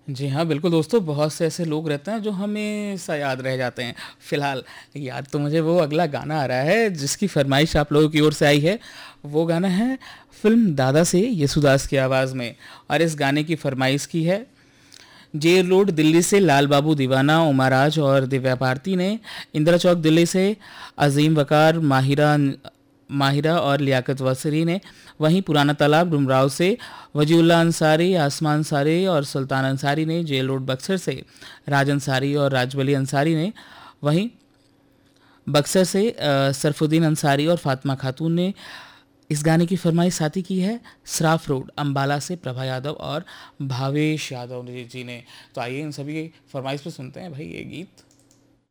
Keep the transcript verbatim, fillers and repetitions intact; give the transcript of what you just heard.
जी हाँ, बिल्कुल दोस्तों, बहुत से ऐसे लोग रहते हैं जो हमेशा याद रह जाते हैं। फ़िलहाल याद तो मुझे वो अगला गाना आ रहा है जिसकी फ़रमाइश आप लोगों की ओर से आई है। वो गाना है फ़िल्म दादा से येसुदास की आवाज़ में, और इस गाने की फ़रमाइश की है जेल रोड दिल्ली से लाल बाबू दीवाना, उमाराज और दिव्या भारती ने। इंदिरा चौक दिल्ली से अज़ीम वकार, माहिरा माहिरा और लियाकत वसरी ने। वहीं पुराना तालाब डुमराव से वजीउल्लाह अंसारी, आसमान अंसारी और सुल्तान अंसारी ने। जेल रोड बक्सर से राज अंसारी और राजवली अंसारी ने। वहीं बक्सर से अ, सरफुद्दीन अंसारी और फातिमा खातून ने। इस गाने की फरमाइश साथी की है सराफ रोड अंबाला से प्रभा यादव और भावेश यादव जी ने। तो आइए इन सभी की फरमाइश पे सुनते हैं भाई ये गीत।